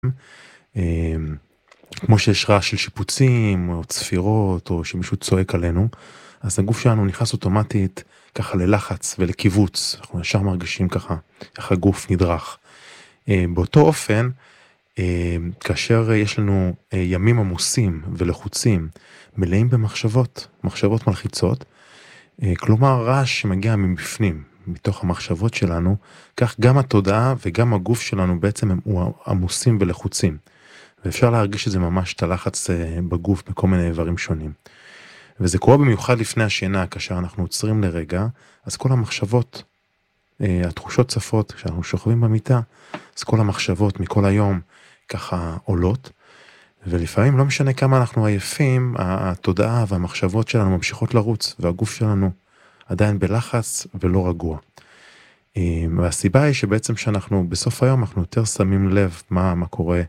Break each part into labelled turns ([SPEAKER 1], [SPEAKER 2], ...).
[SPEAKER 1] כמו שיש רעש של שיפוצים או צפירות או שמישהו צועק עלינו, אז הגוף שלנו נכנס אוטומטית ככה ללחץ ולקיבוץ, אנחנו ישר מרגישים ככה, איך הגוף נדרך. באותו אופן, כאשר יש לנו ימים עמוסים ולחוצים, מלאים במחשבות, מחשבות מלחיצות, כלומר רעש שמגיע מבפנים, מתוך המחשבות שלנו, כך גם התודעה וגם הגוף שלנו בעצם הם עמוסים ולחוצים. ואפשר להרגיש שזה ממש את הלחץ בגוף בכל מיני איברים שונים. וזה קורה במיוחד לפני השינה, כאשר אנחנו עוצרים לרגע, אז כל המחשבות, התחושות צפות, כשאנחנו שוכבים במיטה, אז כל המחשבות מכל היום ככה עולות, ולפעמים לא משנה כמה אנחנו עייפים, התודעה והמחשבות שלנו ממשיכות לרוץ, והגוף שלנו עדיין בלחץ ולא רגוע. והסיבה היא שבעצם שאנחנו בסוף היום אנחנו יותר שמים לב מה קורה,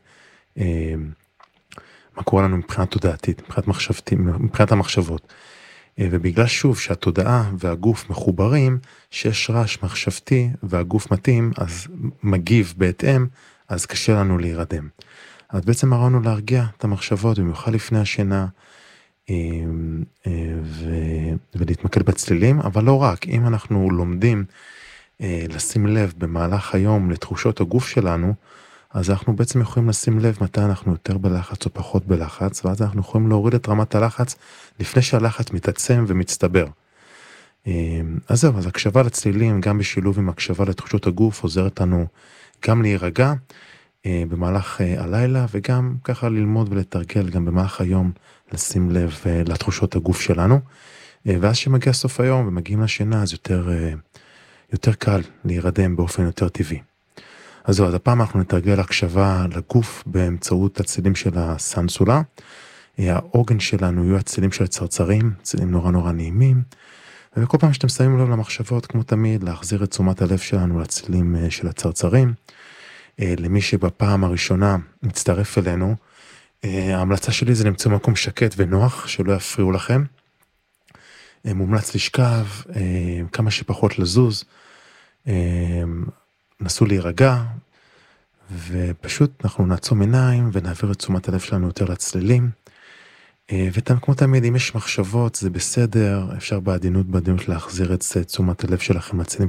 [SPEAKER 1] מה קורה לנו מבחינת תודעתית, מבחינת המחשבות. ובגלל שוב שהתודעה והגוף מחוברים, שיש רעש מחשבתי והגוף מתאים, אז מגיב בהתאם, אז קשה לנו להירדם. אז בעצם הרעיון הוא להרגיע את המחשבות, במיוחד לפני השינה, ולהתמקד בצלילים, אבל לא רק, אם אנחנו לומדים לשים לב במהלך היום לתחושות הגוף שלנו, אז אנחנו בעצם יכולים לשים לב מתי אנחנו יותר בלחץ או פחות בלחץ, ואז אנחנו יכולים להוריד את רמת הלחץ לפני שהלחץ מתעצם ומצטבר. אז זהו, אז הקשבה לצלילים, גם בשילוב עם הקשבה לתחושות הגוף, עוזרת לנו גם להירגע במהלך הלילה, וגם ככה ללמוד ולתרגל גם במהלך היום, לשים לב לתחושות הגוף שלנו. ואז שמגיע סוף היום ומגיעים לשינה, אז יותר קל להירדם באופן יותר טבעי. אז זהו, אז הפעם אנחנו נתרגל הקשבה לגוף באמצעות הצלילים של הסנסולה. האורגן שלנו יהיו הצלילים של הצרצרים, צלילים נורא נורא נעימים. וכל פעם שאתם שמים לב למחשבות, כמו תמיד, להחזיר את תשומת הלב שלנו לצלילים של הצרצרים. למי שבפעם הראשונה מצטרף אלינו, ההמלצה שלי זה למצוא מקום שקט ונוח, שלא יפריעו לכם. מומלץ לשכב, כמה שפחות לזוז, נסו להירגע, ופשוט אנחנו נעצום עיניים ונעביר את תשומת הלב שלנו יותר לצלילים. וכמו תמיד, אם יש מחשבות, זה בסדר, אפשר בעדינות להחזיר את תשומת הלב שלכם לצלילים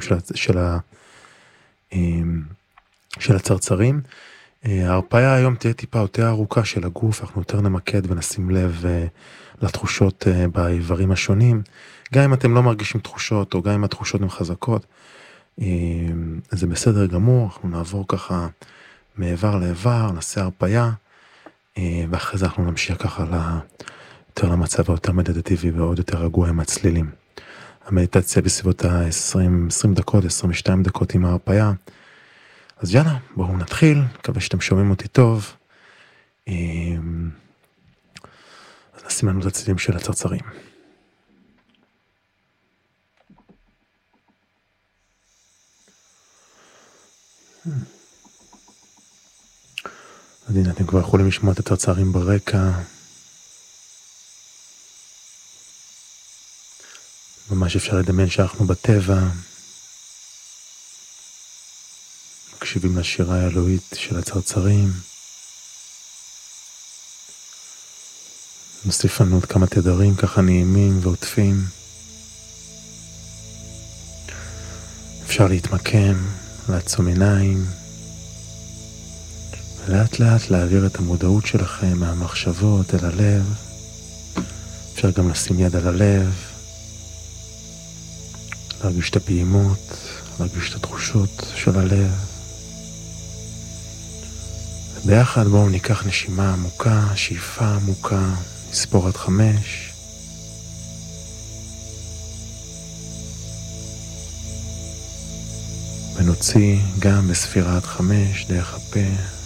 [SPEAKER 1] של הצרצרים. ההרפאיה היום תהיה טיפה יותר ארוכה של הגוף, אנחנו יותר נמקד ונשים לב לתחושות באיברים השונים, גם אם אתם לא מרגישים תחושות, או גם אם התחושות הן חזקות, זה בסדר גמור, אנחנו נעבור ככה מאיבר לאיבר, נעשה הרפאיה, ואחרי זה אנחנו נמשיך ככה יותר למצב היותר מדדטיבי ועוד יותר רגוע עם הצלילים. המדיטציה בסביבות ה-20 דקות, 22 דקות עם ההרפאיה. אז יאללה, בואו נתחיל, מקווה שאתם שומעים אותי טוב. אז נשים לנו את הצלילים של הצרצרים. אז הנה, אתם כבר יכולים לשמוע את הצרצרים ברקע. ממש אפשר לדמיין שאנחנו בטבע. מקשיבים לשירה האלוהית של הצרצרים. נוסיף לנו עוד כמה תדרים ככה נעימים ועוטפים. אפשר להתמקם, לעצום עיניים, ולאט לאט להעביר את המודעות שלכם מהמחשבות אל הלב. אפשר גם לשים יד על הלב, להרגיש את הפעימות, להרגיש את התחושות של הלב. וביחד בואו ניקח נשימה עמוקה, שאיפה עמוקה, נספור עד 5. ונוציא גם בספירה עד 5 דרך הפה.